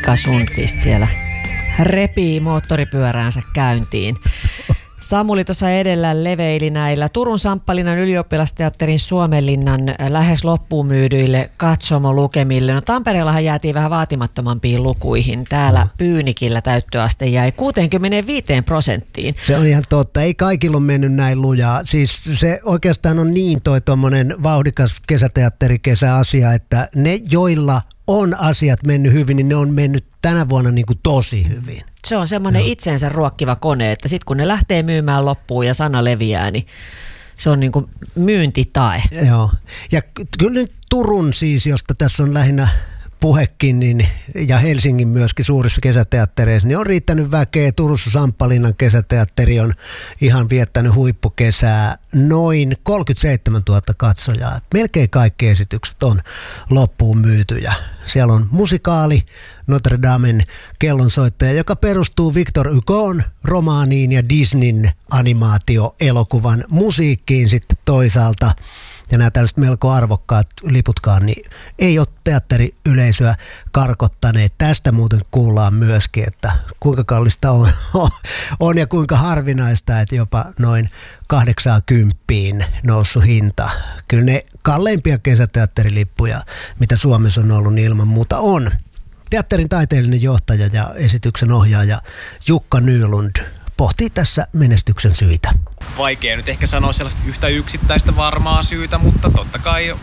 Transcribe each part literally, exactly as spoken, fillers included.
Mika Sundqvist siellä repii moottoripyöräänsä käyntiin. Samuli tuossa edellä leveili näillä Turun Samppalinnan ylioppilasteatterin Suomenlinnan lähes loppuun myydyille katsomolukemille. No Tampereellahan jäätiin vähän vaatimattomampiin lukuihin. Täällä Pyynikillä täyttöaste jäi kuusikymmentäviisi prosenttiin. Se on ihan totta. Ei kaikilla ole mennyt näin lujaa. Siis se oikeastaan on niin toi tommonen vauhdikas kesäteatterikesäasia, että ne joilla on asiat mennyt hyvin, niin ne on mennyt tänä vuonna niin kuin tosi hyvin. Se on semmoinen no. itsensä ruokkiva kone, että sitten kun ne lähtee myymään loppuun ja sana leviää, niin se on niin kuin myyntitae. Joo. Ja kyllä nyt Turun siis, josta tässä on lähinnä puhekin, niin, ja Helsingin myöskin suurissa kesäteattereissa, niin on riittänyt väkeä. Turussa Samppalinnan kesäteatteri on ihan viettänyt huippukesää noin kolmekymmentäseitsemäntuhatta katsojaa. Melkein kaikki esitykset on loppuun myytyjä. Siellä on musikaali Notre Damen kellonsoittaja, joka perustuu Victor Hugon romaaniin ja Disneyn animaatioelokuvan musiikkiin sitten toisaalta. Ja nämä tällaiset melko arvokkaat liputkaan, niin ei ole teatteriyleisöä karkottaneet. Tästä muuten kuullaan myöskin, että kuinka kallista on, on ja kuinka harvinaista, että jopa noin kahdeksaankymppiin noussut hinta. Kyllä ne kalleimpia kesäteatterilippuja, mitä Suomessa on ollut, niin ilman muuta on. Teatterin taiteellinen johtaja ja esityksen ohjaaja Jukka Nylund pohtii tässä menestyksen syitä. Vaikea nyt ehkä sanoa sellaista yhtä yksittäistä varmaa syytä, mutta totta kai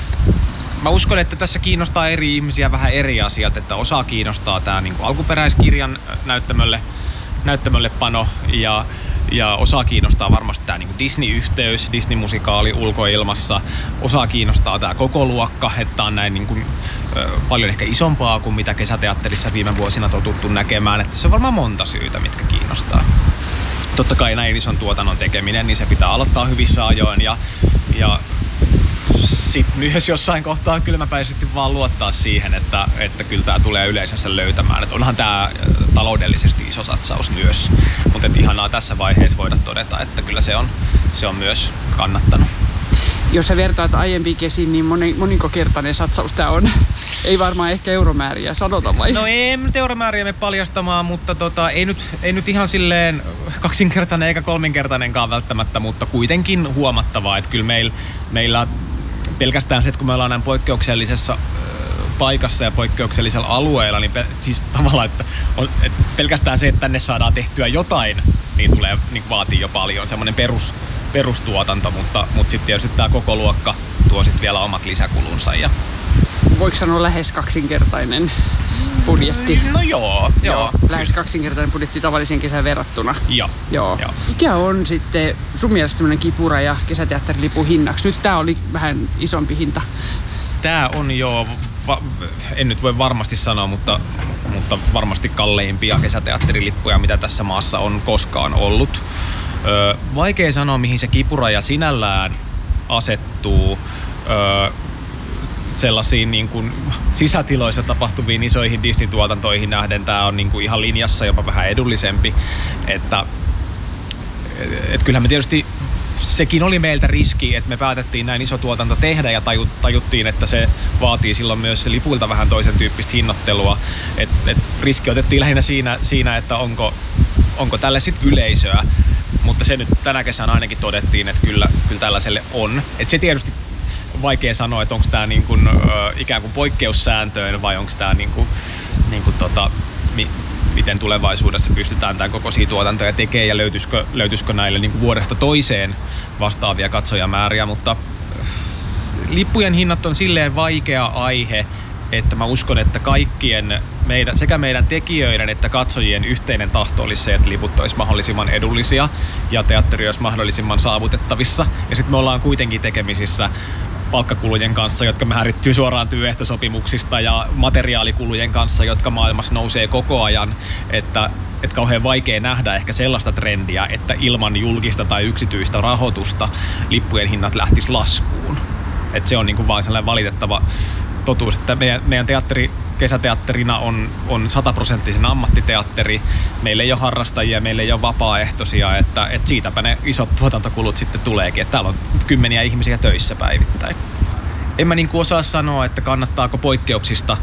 mä uskon, että tässä kiinnostaa eri ihmisiä vähän eri asiat, että osaa kiinnostaa tämä niin kuin alkuperäiskirjan näyttämölle, näyttämölle pano ja, ja osaa kiinnostaa varmasti tämä niin kuin Disney-yhteys, Disney-musikaali ulkoilmassa, osaa kiinnostaa tämä koko luokka, että on näin niin kuin, paljon ehkä isompaa kuin mitä kesäteatterissa viime vuosina totuttu näkemään, että se on varmaan monta syytä, mitkä kiinnostaa. Totta kai näin ison tuotannon tekeminen, niin se pitää aloittaa hyvissä ajoin ja, ja sitten myös jossain kohtaa kylmäpäisesti vaan luottaa siihen, että, että kyllä tämä tulee yleisönsä löytämään. Et onhan tämä taloudellisesti iso satsaus myös, mutta ihanaa tässä vaiheessa voida todeta, että kyllä se on, se on myös kannattanut. Jos sä vertaat aiempiin kesiin, niin moni, moninkokertainen satsaus tämä on. Ei varmaan ehkä euromääriä sanota vai? No ei nyt euromääriä me paljastamaan, mutta tota, ei, nyt, ei nyt ihan silleen kaksinkertainen eikä kolminkertainenkaan välttämättä, mutta kuitenkin huomattavaa, että kyllä meil, meillä pelkästään se, että kun me ollaan näin poikkeuksellisessa paikassa ja poikkeuksellisella alueella, niin pe- siis tavallaan, että, on, että pelkästään se, että tänne saadaan tehtyä jotain, niin tulee niin vaatii jo paljon semmoinen perus, perustuotanto, mutta, mutta sitten tietysti tämä koko luokka tuo sitten vielä omat lisäkulunsa. Ja voiko sanoa lähes kaksinkertainen budjetti? No joo, joo. joo. Lähes kaksinkertainen budjetti tavalliseen kesän verrattuna. Joo. joo. joo. Mikä on sitten sun mielestä tämmöinen kipuraja kesäteatterilipun hinnaksi? Nyt tää oli vähän isompi hinta. Tää on joo, va- en nyt voi varmasti sanoa, mutta, mutta varmasti kalleimpia kesäteatterilippuja, mitä tässä maassa on koskaan ollut. Öö, vaikea sanoa, mihin se kipuraja sinällään asettuu. Öö, sellaisiin niin kuin sisätiloissa tapahtuviin isoihin Disney-tuotantoihin nähden tämä on niin kuin ihan linjassa, jopa vähän edullisempi. Että, et kyllähän me tietysti sekin oli meiltä riski, että me päätettiin näin iso tuotanto tehdä ja tajuttiin, että se vaatii silloin myös lipuilta vähän toisen tyyppistä hinnoittelua. Et, et riski otettiin lähinnä siinä, siinä että onko, onko tälle sitten yleisöä, mutta se nyt tänä kesänä ainakin todettiin, että kyllä, kyllä tällaiselle on. Et se tietysti vaikea sanoa, että onko tämä niin kuin, ö, ikään kuin poikkeussääntöön vai onko tämä niin kuin, niin kuin tota, mi, miten tulevaisuudessa pystytään tämän kokoisia tuotantoja tekemään ja löytyisikö, löytyisikö näille niin kuin vuodesta toiseen vastaavia katsojamääriä, mutta lippujen hinnat on silleen vaikea aihe, että mä uskon, että kaikkien meidän, sekä meidän tekijöiden että katsojien yhteinen tahto olisi se, että liput olisi mahdollisimman edullisia ja teatteri olisi mahdollisimman saavutettavissa. Ja sitten me ollaan kuitenkin tekemisissä palkkakulujen kanssa, jotka määrittyy suoraan työehtosopimuksista ja materiaalikulujen kanssa, jotka maailmassa nousee koko ajan, että, että kauhean vaikea nähdä ehkä sellaista trendiä, että ilman julkista tai yksityistä rahoitusta lippujen hinnat lähtis laskuun. Että se on niin kuin vaan sellainen valitettava totuus, että meidän, meidän teatteri, kesäteatterina on, on sataprosenttisen ammattiteatteri. Meillä ei ole harrastajia, meillä ei ole vapaaehtoisia, että, että siitäpä ne isot tuotantokulut sitten tuleekin. Että täällä on kymmeniä ihmisiä töissä päivittäin. En mä niin kuin osaa sanoa, että kannattaako poikkeuksista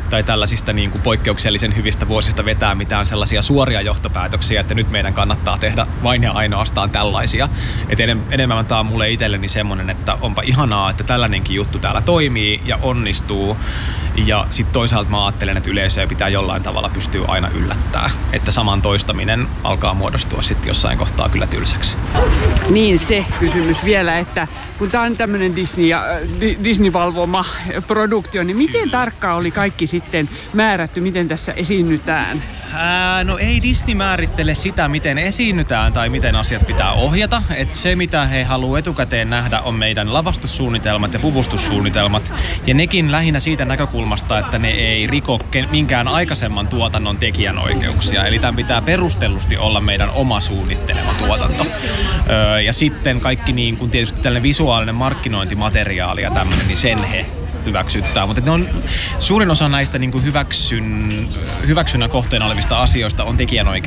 tai tällaisista niin kuin poikkeuksellisen hyvistä vuosista vetää mitään sellaisia suoria johtopäätöksiä, että nyt meidän kannattaa tehdä vain ja ainoastaan tällaisia. Et enemmän tämä on mulle itselleni semmoinen, että onpa ihanaa, että tällainenkin juttu täällä toimii ja onnistuu. Ja sitten toisaalta mä ajattelen, että yleisöä pitää jollain tavalla pystyä aina yllättää. Että saman toistaminen alkaa muodostua sitten jossain kohtaa kyllä tylsäksi. Niin se kysymys vielä, että kun tämä on tämmöinen Disney, ja, Disney-valvoma produktio, niin miten tarkkaan oli kaikki sitten määrätty, miten tässä esiinnytään? Ää, no ei Disney määrittele sitä, miten esiinnytään tai miten asiat pitää ohjata. Et se, mitä he haluaa etukäteen nähdä, on meidän lavastussuunnitelmat ja puvustussuunnitelmat. Ja nekin lähinnä siitä näkökulmasta, että ne ei riko minkään aikaisemman tuotannon tekijänoikeuksia. Eli tämän pitää perustellusti olla meidän oma suunnittelema tuotanto. Öö, ja sitten kaikki niin kuin tietysti tällainen visuaalinen markkinointimateriaali ja tämmöinen, niin sen he hyväksyttää, mutta ne on, suurin osa näistä niin kuin hyväksyn, hyväksynnän kohteena olevista asioista on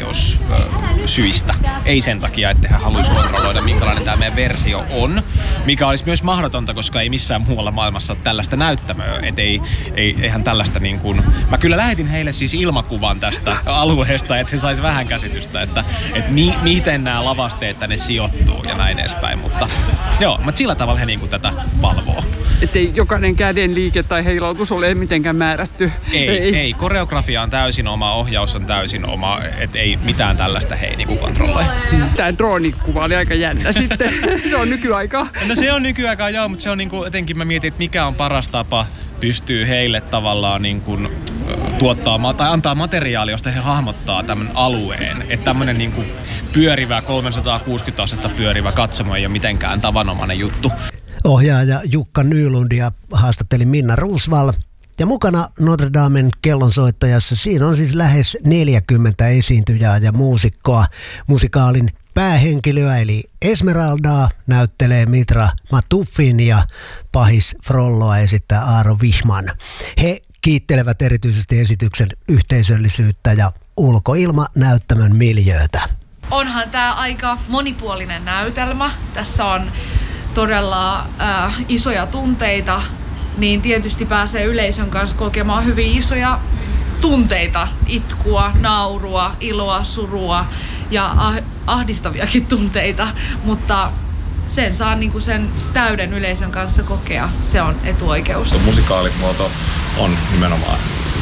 tekijänoikeussyistä. Ei sen takia, että he haluaisi kontrolloida, minkälainen tämä meidän versio on, mikä olisi myös mahdotonta, koska ei missään muualla maailmassa ole tällaista näyttämöä. Et ei, ei, eihän tällaista niin kuin... Mä kyllä lähetin heille siis ilmakuvan tästä alueesta, että he sais vähän käsitystä, että, että mi, miten nämä lavasteet tänne sijoittuu ja näin edespäin. Mutta joo, mutta sillä tavalla he niin kuin tätä valvoo. Että ei jokainen käden liike tai heilautus ole mitenkään määrätty. Ei, ei. ei. Koreografia on täysin oma, ohjaus on täysin oma, että ei mitään tällaista he ei niinku kontrolloi. Tämä droonikuva oli aika jännä sitten. Se on nykyaikaa. No se on nykyaikaa, joo, mutta se on niinku, jotenkin mä mietin, että mikä on paras tapa pystyy heille tavallaan niin kuin tuottaa tai antaa materiaalia, josta he hahmottaa tämän alueen. Että tämmöinen niin kuin pyörivä, kolmesataakuusikymmentä astetta pyörivä katsomo ei ole mitenkään tavanomainen juttu. Ohjaaja Jukka Nylundia haastatteli Minna Roosvall. Ja mukana Notre Damen kellonsoittajassa siinä on siis lähes neljäkymmentä esiintyjää ja muusikkoa. Musikaalin päähenkilöä eli Esmeraldaa näyttelee Mitra Matuffin ja pahis Frolloa esittää Aaro Wichman. He kiittelevät erityisesti esityksen yhteisöllisyyttä ja ulkoilmanäyttämön miljöötä. Onhan tämä aika monipuolinen näytelmä. Tässä on todella äh, isoja tunteita, niin tietysti pääsee yleisön kanssa kokemaan hyvin isoja tunteita. Itkua, naurua, iloa, surua ja ah- ahdistaviakin tunteita, mutta sen saa niinku sen täyden yleisön kanssa kokea. Se on etuoikeus. Musikaalimuoto on nimenomaan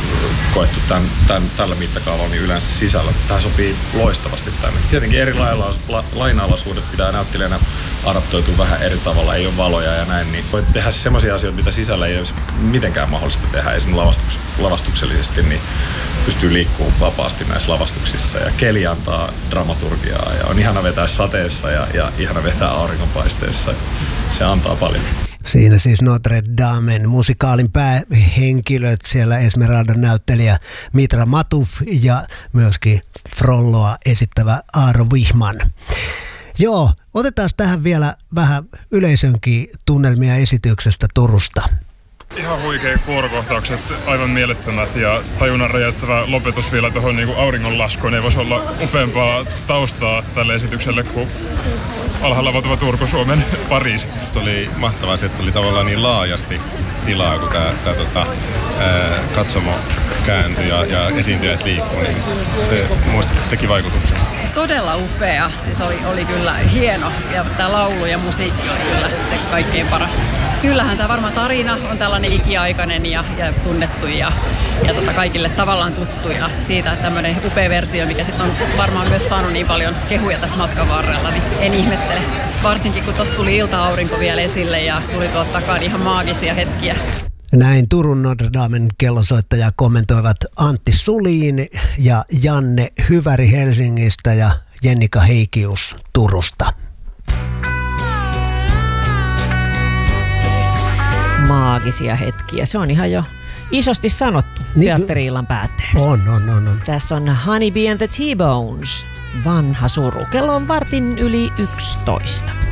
koettu tämän, tämän, tällä mittakaavalla niin yleensä sisällä. Tähän sopii loistavasti tänne. Tietenkin eri lailla, la, lainalaisuudet pitää näyttelijänä adaptoitua vähän eri tavalla, ei ole valoja ja näin, niin voit tehdä semmoisia asioita, mitä sisällä ei olisi mitenkään mahdollista tehdä. Esimerkiksi lavastuks, lavastuksellisesti niin pystyy liikkumaan vapaasti näissä lavastuksissa ja keli antaa dramaturgiaa ja on ihana vetää sateessa ja, ja ihana vetää auringonpaisteessa. Se antaa paljon. Siinä siis Notre Damen musikaalin päähenkilöt, siellä Esmeraldan näyttelijä Mitra Matuff ja myöskin Frolloa esittävä Aaro Wichman. Joo, otetaan tähän vielä vähän yleisönkin tunnelmia esityksestä Turusta. Ihan huikea kuorokohtaukset, aivan mielettömät ja tajunnan räjäyttävä lopetus vielä tuohon niin auringonlaskuun. Ei voisi olla upeampaa taustaa tälle esitykselle kuin alhaalla valtava Turku, Suomen Pariisi. Oli mahtavaa se, että oli tavallaan niin laajasti tilaa, kun tämä, tämä tota, ää, katsomo kääntyi ja, ja esiintyjät liikkuu, niin se muista teki vaikutuksen. Todella upea, siis oli, oli kyllä hieno ja tämä laulu ja musiikki oli kyllä se kaikkein paras. Kyllähän tämä varmaan tarina on tällainen ikiaikainen ja, ja tunnettu ja, ja tota kaikille tavallaan tuttu ja siitä tämmöinen upea versio, mikä sitten on varmaan myös saanut niin paljon kehuja tässä matkan varrella, niin en ihmettele. Varsinkin kun tuossa tuli ilta-aurinko vielä esille ja tuli tuolta takaa ihan maagisia hetkiä. Näin Turun Notre Damen kellonsoittajaa kommentoivat Antti Sulin ja Janne Hyväri Helsingistä ja Jennika Heikius Turusta. Maagisia hetkiä. Se on ihan jo isosti sanottu niin, teatteri-illan päätteeksi. On, on, on, on. Tässä on Honey Bee and the T-Bones. Vanha suru. Kello on vartin yli yksitoista.